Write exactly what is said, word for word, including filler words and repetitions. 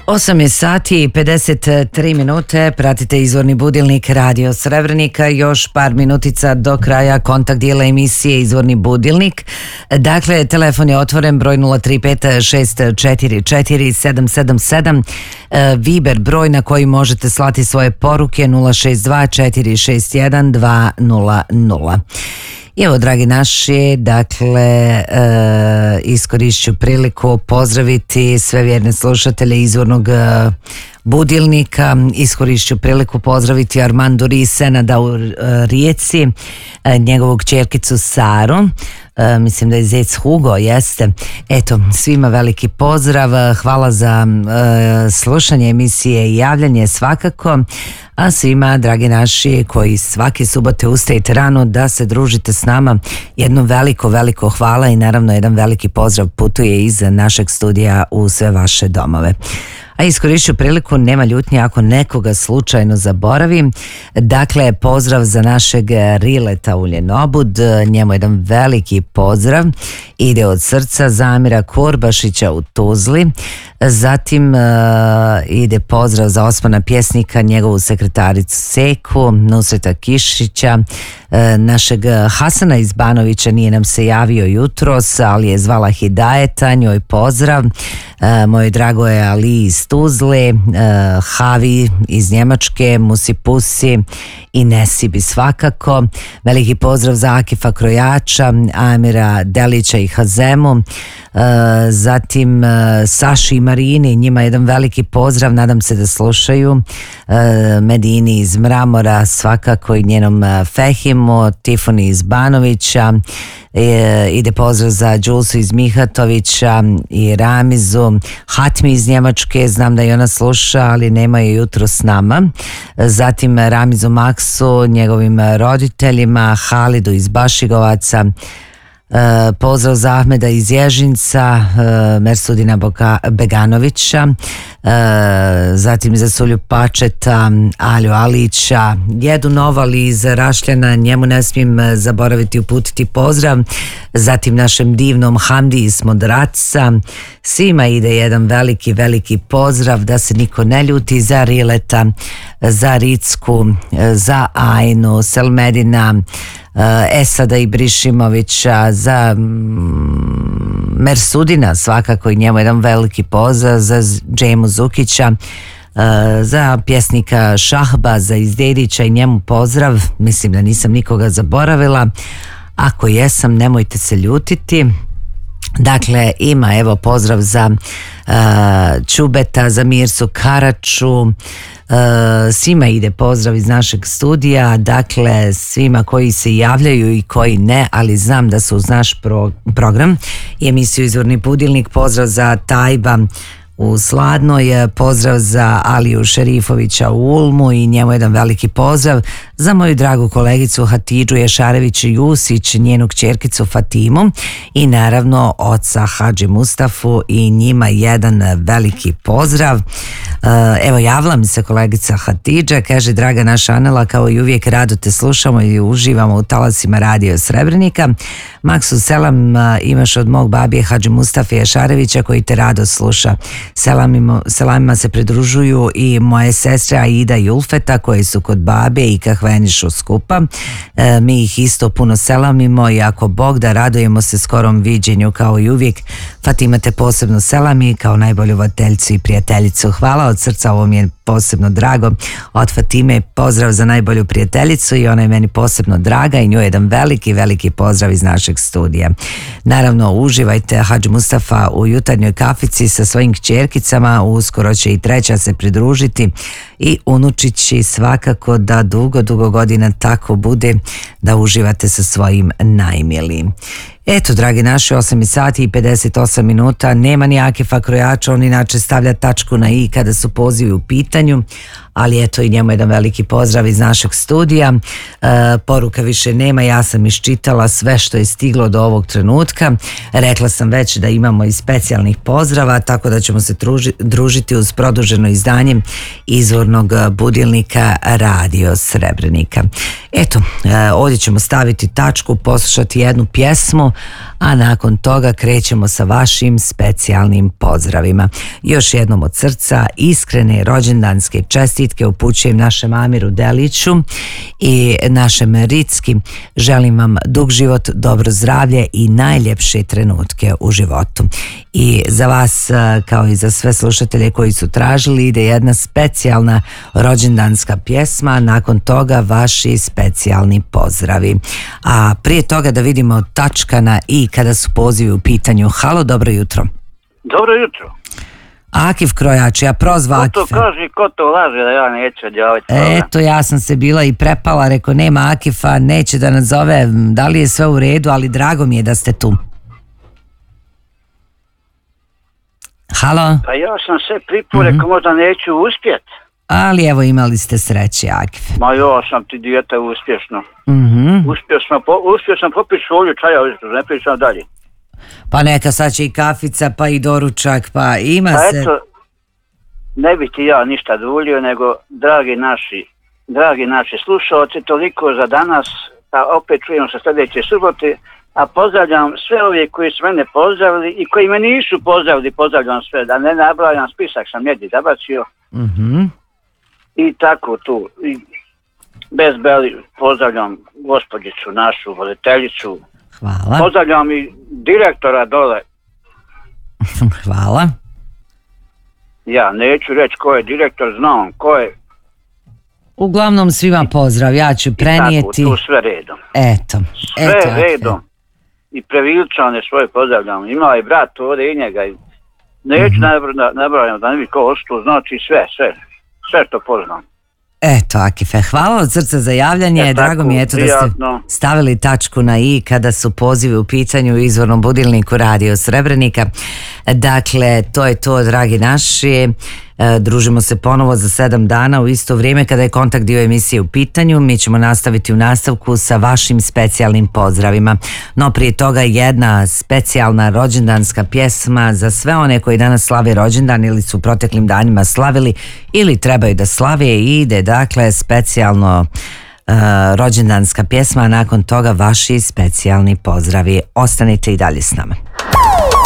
osam je sati i pedeset tri minute, pratite Izvorni budilnik Radio Srebrenika, još par minutica do kraja kontakt dijela emisije Izvorni budilnik. Dakle, telefon je otvoren, broj nula tri pet šest četiri četiri sedam sedam sedam, Viber broj na koji možete slati svoje poruke nula šest dva četiri šest jedan dva nula nula. I evo, dragi naši, dakle, e, iskorišću priliku pozdraviti sve vjerne slušatelje Izvornog e, budilnika, iskorišću priliku pozdraviti Armandu Risenada u e, Rijeci, e, njegovu kćerkicu Saru, e, mislim da je zec Hugo, jeste. Eto, svima veliki pozdrav, hvala za e, slušanje emisije i javljanje svakako, a svima, dragi naši, koji svake subote ustajete rano da se družite s nama, jedno veliko, veliko hvala i naravno jedan veliki pozdrav putuje iz našeg studija u sve vaše domove. A iskorišću priliku, nema ljutnje ako nekoga slučajno zaboravim. Dakle, pozdrav za našeg Rileta u Ljenobud, njemu jedan veliki pozdrav ide od srca, Zamira Kurbašića u Tuzli, zatim uh, ide pozdrav za Osmana Pjesnika, njegovu sekretaricu Seku, Nusreta Kišića, uh, našeg Hasana iz Banovića, nije nam se javio jutros, ali je zvala Hidajeta, njoj pozdrav. Uh, moj drago je Ali iz Tuzle, uh, Havi iz Njemačke, Musi Pusi i Nesibi svakako. Veliki pozdrav za Akifa Krojača, Amira Delića i Hazemu, uh, zatim uh, Saši i Marini, njima jedan veliki pozdrav, nadam se da slušaju, uh, Medini iz Mramora svakako i njenom uh, Fehimu, Tifoni iz Banovića, E, ide pozdrav za Đulsu iz Mihatovića i Ramizu, Hatmi iz Njemačke, znam da i ona sluša, ali nema je jutro s nama. Zatim Ramizu Maksu, njegovim roditeljima, Halidu iz Bašigovaca, e, pozdrav za Ahmeda iz Ježinca, e, Mersudina Boga, Beganovića, e, zatim za Sulju Pačeta, Alju Alića, Jedu Novali iz Rašljana, njemu ne smijem zaboraviti uputiti pozdrav, zatim našem divnom Hamdi iz Modraca, svima ide jedan veliki, veliki pozdrav, da se niko ne ljuti, za Rileta, za Ricku, za Ajnu, Selmedina, Esada Ibrišimovića, za Mersudina svakako i njemu jedan veliki pozdrav, za Džemu Zukića, za pjesnika Šahbaza iz Dedića i njemu pozdrav, mislim da nisam nikoga zaboravila, ako jesam nemojte se ljutiti. Dakle, ima evo pozdrav za uh, Čubeta, za Mirsu Karaču, uh, svima ide pozdrav iz našeg studija, dakle svima koji se javljaju i koji ne, ali znam da su uz naš pro- program i emisiju Izvorni budilnik. Pozdrav za Tajba u Sladnoj, pozdrav za Aliju Šerifovića u Ulmu i njemu jedan veliki pozdrav, za moju dragu kolegicu Hatidžu Ješarević Jusić, njenu kćerkicu Fatimu i naravno oca Hadži Mustafu i njima jedan veliki pozdrav. Evo, javila mi se kolegica Hatidža, kaže: draga naša Anela, kao i uvijek rado te slušamo i uživamo u talasima Radio Srebrenika. Maksu selam imaš od mog babije Hadži Mustafa Ješarevića koji te rado sluša. Selamima, selamima se pridružuju i moje sestre Aida i Ulfeta koje su kod babe i kahvenišu skupa. E, mi ih isto puno selamimo i ako Bog da, radujemo se skorom viđenju kao i uvijek. Fatima te posebno selami kao najbolju voditeljcu i prijateljicu. Hvala od srca, ovo mi je posebno drago. Od Fatime pozdrav za najbolju prijateljicu i ona je meni posebno draga i njoj jedan veliki, veliki pozdrav iz našeg studija. Naravno, uživajte Hadži Mustafa u jutarnjoj kafici sa svojim kćerkicama, uskoro će i treća se pridružiti i unučići, svakako da dugo, dugo godina tako bude, da uživate sa svojim najmilijim. Eto, dragi naši, osam sati i pedeset osam minuta, nema ni Akifa Krojača, on inače stavlja tačku na i kada su pozivi u pitanju, ali eto i njemu jedan veliki pozdrav iz našeg studija. E, poruka više nema, ja sam iščitala sve što je stiglo do ovog trenutka. Rekla sam već da imamo i specijalnih pozdrava, tako da ćemo se druži, družiti uz produženo izdanje izvornog budilnika Radio Srebrenika. Eto, e, ovdje ćemo staviti tačku, poslušati jednu pjesmu, a nakon toga krećemo sa vašim specijalnim pozdravima. Još jednom od srca iskrene rođendanske čestitke upućujem našem Amiru Deliću i našem Ricki. Želim vam dug život, dobro zdravlje i najljepše trenutke u životu. I za vas, kao i za sve slušatelje koji su tražili, ide jedna specijalna rođendanska pjesma, nakon toga vaši specijalni pozdravi. A prije toga da vidimo tačka na i kada su pozivi u pitanju. Halo, dobro jutro. Dobro jutro. Akif Krojač, ja prozva Akife. Ko to kaže, ko to laže da ja neću odjaviti? Eto, ja sam se bila i prepala, rekao nema Akifa, neće da nazove, da li je sve u redu, ali drago mi je da ste tu. Halo? Pa ja sam se pripao, rekao možda neću uspjet. Ali evo imali ste sreće, Akif. Ma ja sam ti dijete uspješno. Mm-hmm. Uspio sam, po, uspio sam popiti šolju čaja, ne pričam dalje. Pa neka sad će i kafica, pa i doručak, pa ima pa se... Eto, ne bi ti ja ništa duljio, nego dragi naši, dragi naši slušalci, toliko za danas, pa opet čujemo se sljedeće subote, a pozdravljam sve ove koji su mene pozdravili i koji me nisu pozdravili, pozdravljam sve, da ne nabrajam, spisak sam jedni zabacio. Mhm. I tako tu, i bez beli pozdravljam gospođicu našu, voditeljicu. Hvala. Pozdravljam i direktora dole. Hvala. Ja neću reći ko je direktor, znam ko je. Uglavnom svima pozdrav, ja ću prenijeti. I tako, tu sve redom. Eto. Sve eto, redom. Okay. I previličane svoje pozdravljam. Ima i brat ovdje i njega. Neću mm-hmm. nabrajam da ne bi ko ostalo, znači sve, sve. Sve što poznam. Eto, Akife, hvala od srca za javljanje. E, Drago mi je eto prijatno. Da ste stavili tačku na i kada su pozivi u pitanju u izvornom budilniku Radio Srebrenika. Dakle, to je to, dragi naši. E, družimo se ponovo za sedam dana u isto vrijeme kada je kontakt dio emisije u pitanju. Mi ćemo nastaviti u nastavku sa vašim specijalnim pozdravima. No prije toga jedna specijalna rođendanska pjesma za sve one koji danas slave rođendan ili su u proteklim danima slavili ili trebaju da slave i ide dakle specijalno uh, rođendanska pjesma, a nakon toga vaši specijalni pozdravi. Ostanite i dalje s nama.